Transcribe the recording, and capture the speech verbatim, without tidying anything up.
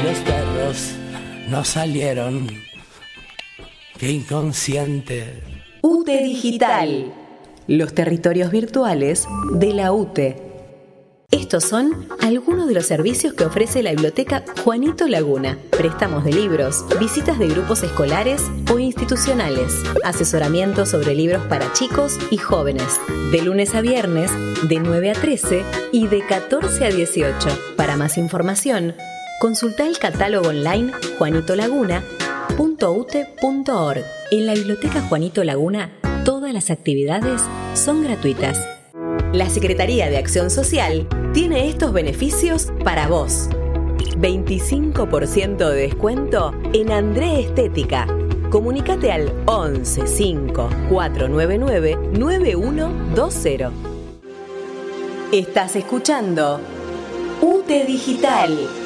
los perros no salieron. Qué inconsciente. U T E Digital. Los territorios virtuales de la U T E. Estos son algunos de los servicios que ofrece la Biblioteca Juanito Laguna. Préstamos de libros, visitas de grupos escolares o institucionales, asesoramiento sobre libros para chicos y jóvenes, de lunes a viernes, de nueve a trece y de catorce a dieciocho. Para más información, consulta el catálogo online juanito laguna punto u t e punto org. En la Biblioteca Juanito Laguna, todas las actividades son gratuitas. La Secretaría de Acción Social tiene estos beneficios para vos. veinticinco por ciento de descuento en André Estética. Comunícate al once cinco cuatro nueve nueve nueve uno dos cero. Estás escuchando U T E Digital.